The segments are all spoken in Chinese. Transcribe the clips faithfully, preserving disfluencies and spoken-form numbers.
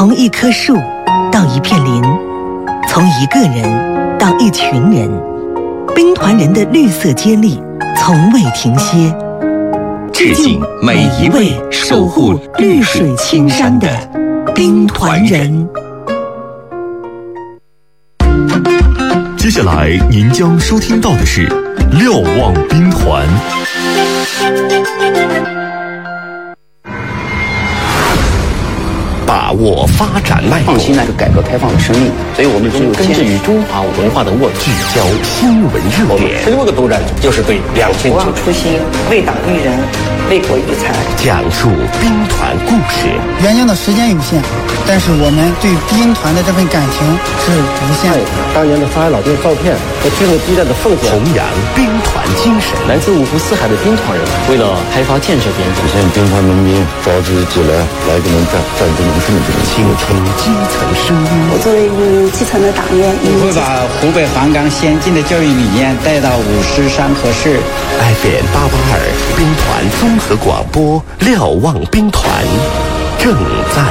从一棵树到一片林，从一个人到一群人，兵团人的绿色接力从未停歇。 致敬每一位守护绿水青山的兵团人。 接下来您将收听到的是瞭望兵团。 把握发展脉搏， 创新那个改革开放的生命，所以我们只有根植于中华文化的沃土， 聚焦新闻热点， 十六个作战就是对两千不忘初心，为党育人，为国育才， 讲述兵团故事。 原定的时间有限，但是我们对兵团的这份感情是无限的。 当年的上海老兵的照片和听了激烈的奉献， 弘扬兵团精神。 来自五湖四海的兵团人，为了开发建设边疆， 实现兵团农民召集起来来给我们战战争。 倾听基层声音。 我作为一名基层的党员， 我会把湖北黄冈先进的教育理念带到五狮山河市。 F M 八八二兵团综合广播，瞭望兵团正在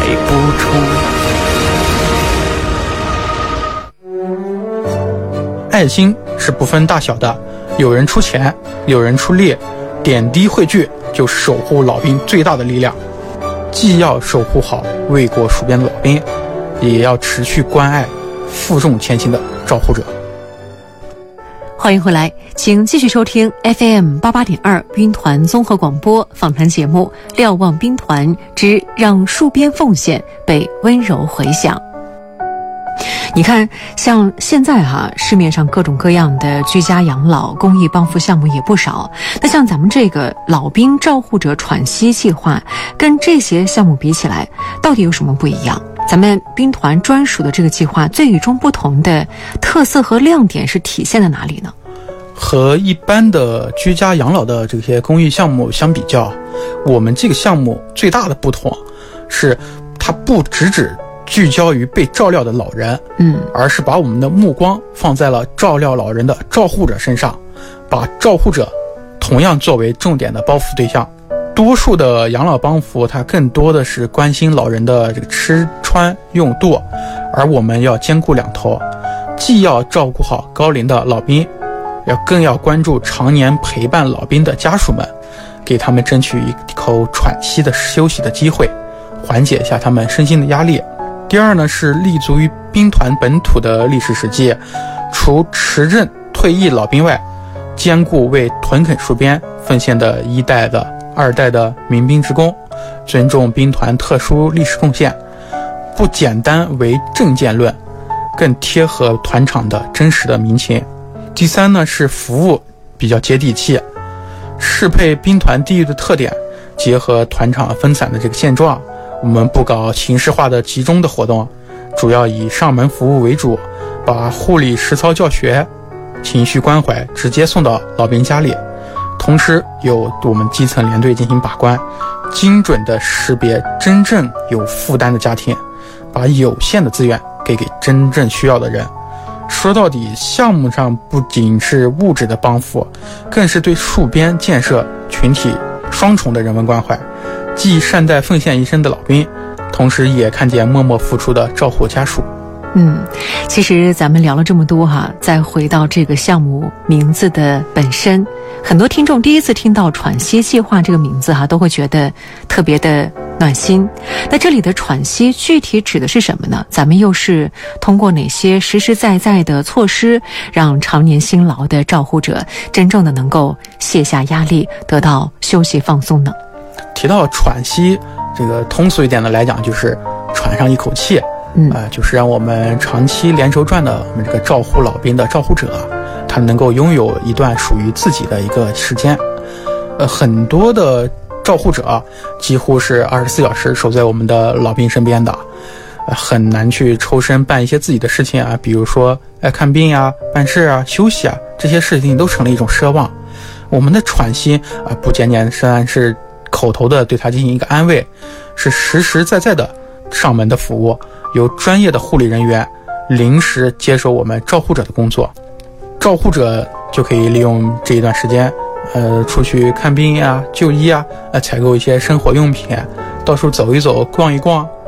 播出。爱心是不分大小的，有人出钱，有人出力，点滴汇聚，就是守护老兵最大的力量。既要守护好为国戍边的老兵，也要持续关爱负重前行的照护者。 欢迎回来，请继续收听 F M 八八点二兵团综合广播访谈节目《瞭望兵团之让戍边奉献被温柔回响》。你看，像现在哈、啊，市面上各种各样的居家养老公益帮扶项目也不少。那像咱们这个老兵照护者喘息计划，跟这些项目比起来，到底有什么不一样？咱们兵团专属的这个计划最与众不同的特色和亮点是体现在哪里呢？ 和一般的居家养老的这些公益项目相比较，我们这个项目最大的不同是，它不只指聚焦于被照料的老人， 嗯， 而是把我们的目光放在了照料老人的照护者身上，把照护者同样作为重点的帮扶对象。多数的养老帮扶，它更多的是关心老人的这个吃穿用度，而我们要兼顾两头，既要照顾好高龄的老兵，要更要关注常年陪伴老兵的家属们，给他们争取一口喘息的休息的机会，缓解一下他们身心的压力。第二呢，是立足于兵团本土的历史实际，除持证退役老兵外，兼顾为屯垦戍边奉献的一代的二代的民兵职工，尊重兵团特殊历史贡献，不简单为政见论，更贴合团场的真实的民情。第三呢，是服务比较接地气，适配兵团地域的特点，结合团场分散的这个现状，我们不搞形式化的集中的活动，主要以上门服务为主，把护理实操教学、情绪关怀直接送到老兵家里，同时由我们基层连队进行把关，精准的识别真正有负担的家庭，把有限的资源给给真正需要的人。说到底，项目上不仅是物质的帮扶，更是对戍边建设群体双重的人文关怀，既善待奉献一生的老兵，同时也看见默默付出的照护家属。 嗯，其实咱们聊了这么多哈，再回到这个项目名字的本身，很多听众第一次听到喘息计划这个名字哈，都会觉得特别的暖心。那这里的喘息具体指的是什么呢？咱们又是通过哪些实实在在的措施，让常年辛劳的照护者真正的能够卸下压力，得到休息放松呢？ 提到喘息，这个通俗一点的来讲，就是喘上一口气。 嗯， 呃，就是让我们长期连轴转的我们这个照护老兵的照护者，他能够拥有一段属于自己的一个时间。呃，很多的照护者几乎是二十四小时守在我们的老兵身边的，呃，很难去抽身办一些自己的事情啊，比如说呃看病啊、办事啊、休息啊，这些事情都成了一种奢望。我们的喘息啊、呃，不简简单单是口头的对他进行一个安慰，是实实在在的上门的服务。由专业的护理人员临时接手我们照护者的工作，照护者就可以利用这一段时间，呃，出去看病啊、就医啊，呃，采购一些生活用品，到处走一走、逛一逛，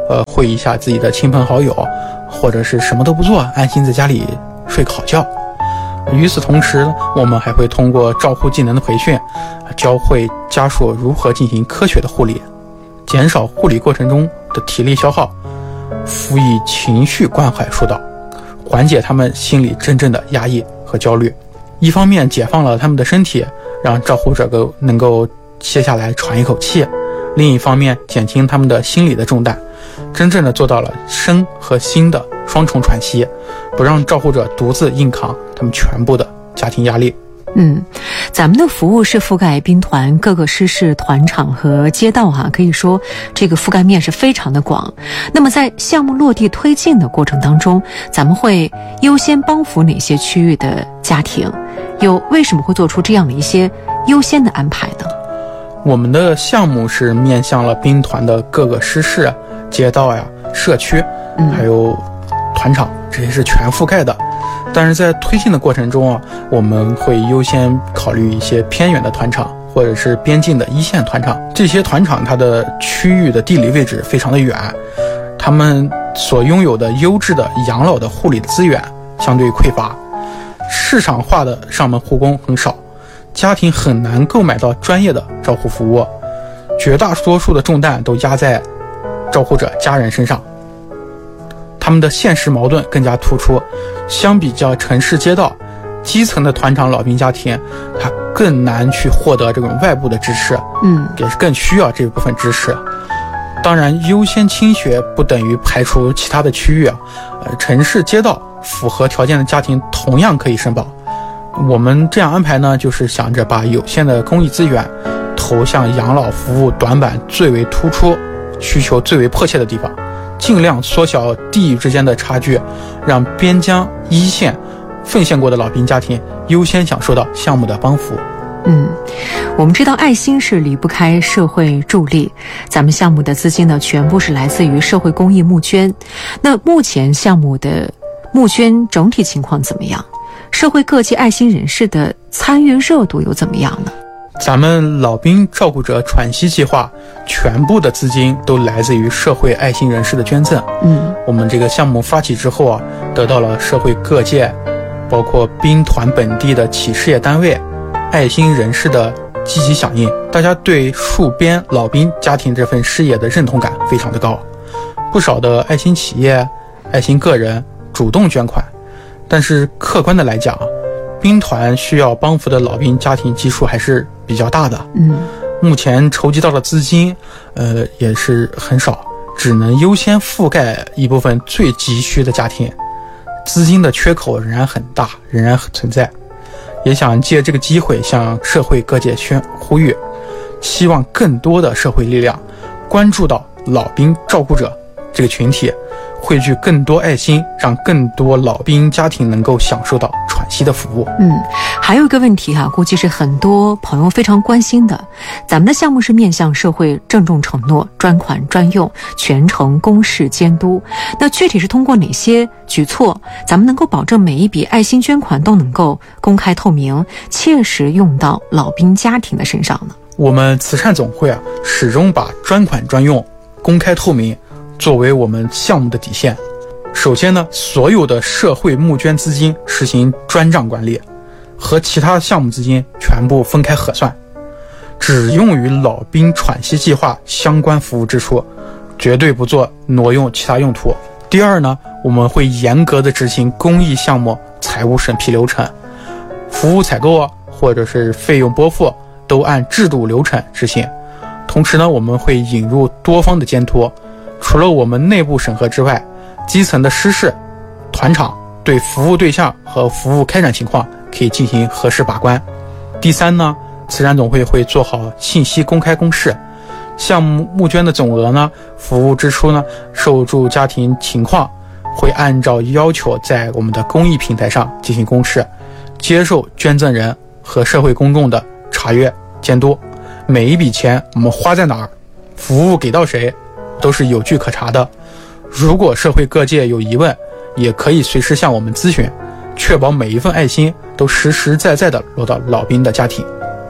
呃，会一下自己的亲朋好友，或者是什么都不做，安心在家里睡个好觉。与此同时，我们还会通过照护技能的培训，教会家属如何进行科学的护理，减少护理过程中的体力消耗，辅以情绪关怀疏导，缓解他们心里真正的压抑和焦虑。一方面解放了他们的身体，让照护者够能够歇下来喘一口气，另一方面减轻他们的心理的重担，真正的做到了身和心的双重喘息，不让照护者独自硬扛他们全部的家庭压力。 嗯，咱们的服务是覆盖兵团各个师事团场和街道哈、啊，可以说这个覆盖面是非常的广。那么在项目落地推进的过程当中，咱们会优先帮扶哪些区域的家庭？又为什么会做出这样的一些优先的安排呢？ 我们的项目是面向了兵团的各个师事、街道呀、社区，还有团场，这些是全覆盖的。但是在推进的过程中啊，我们会优先考虑一些偏远的团场，或者是边境的一线团场。这些团场它的区域的地理位置非常的远，他们所拥有的优质的养老的护理资源相对匮乏，市场化的上门护工很少，家庭很难购买到专业的照护服务，绝大多数的重担都压在照护者家人身上。他们的现实矛盾更加突出，相比较城市街道，基层的团场老兵家庭，他更难去获得这种外部的支持， 嗯， 也是更需要这部分支持。当然，优先倾斜不等于排除其他的区域啊，呃，城市街道符合条件的家庭同样可以申报。我们这样安排呢，就是想着把有限的公益资源投向养老服务短板最为突出、需求最为迫切的地方。尽量缩小地域之间的差距，让边疆一线奉献过的老兵家庭优先享受到项目的帮扶。 嗯，我们知道爱心是离不开社会助力，咱们项目的资金呢，全部是来自于社会公益募捐。那目前项目的募捐整体情况怎么样？社会各界爱心人士的参与热度又怎么样呢？ 咱们老兵照顾者喘息计划全部的资金都来自于社会爱心人士的捐赠。 嗯， 我们这个项目发起之后啊，得到了社会各界，包括兵团本地的企事业单位、爱心人士的积极响应，大家对戍边老兵家庭这份事业的认同感非常的高。不少的爱心企业、爱心个人主动捐款，但是客观的来讲，兵团需要帮扶的老兵家庭基数还是比较大的。 嗯， 目前筹集到的资金，呃，也是很少，只能优先覆盖一部分最急需的家庭，资金的缺口仍然很大，仍然存在。也想借这个机会向社会各界宣呼吁，希望更多的社会力量关注到老兵照顾者这个群体，汇聚更多爱心，让更多老兵家庭能够享受到喘息的服务。 嗯，还有一个问题哈、啊，估计是很多朋友非常关心的。咱们的项目是面向社会郑重承诺，专款专用，全程公示监督。那具体是通过哪些举措，咱们能够保证每一笔爱心捐款都能够公开透明，切实用到老兵家庭的身上呢？ 我们慈善总会啊，始终把专款专用、公开透明作为我们项目的底线。首先呢，所有的社会募捐资金实行专账管理，和其他项目资金全部分开核算，只用于老兵喘息计划相关服务支出，绝对不做挪用其他用途。第二呢，我们会严格的执行公益项目财务审批流程，服务采购啊，或者是费用拨付都按制度流程执行。同时呢，我们会引入多方的监督，除了我们内部审核之外，基层的师事、团场对服务对象和服务开展情况可以进行核实把关。第三呢，慈善总会会做好信息公开公示，项目募捐的总额呢、服务支出呢、受助家庭情况会按照要求在我们的公益平台上进行公示，接受捐赠人和社会公众的查阅监督。每一笔钱我们花在哪儿，服务给到谁，都是有据可查的。如果社会各界有疑问，也可以随时向我们咨询，确保每一份爱心都实实在在的落到老兵的家庭。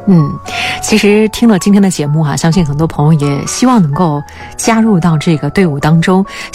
嗯，其实听了今天的节目啊，相信很多朋友也希望能够加入到这个队伍当中。